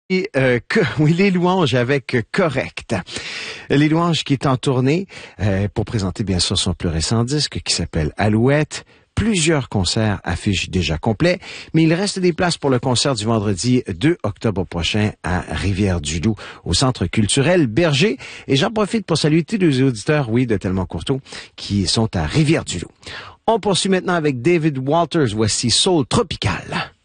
Oui, les louanges avec Correct. Les louanges qui est en tournée pour présenter bien sûr son plus récent disque qui s'appelle Alouette. Plusieurs concerts affichent déjà complets, mais il reste des places pour le concert du vendredi 2 octobre prochain à Rivière-du-Loup, au Centre culturel Berger. Et j'en profite pour saluer tous les auditeurs, oui, de Tellement Courteau, qui sont à Rivière-du-Loup. On poursuit maintenant avec David Walters. Voici Soul Tropical.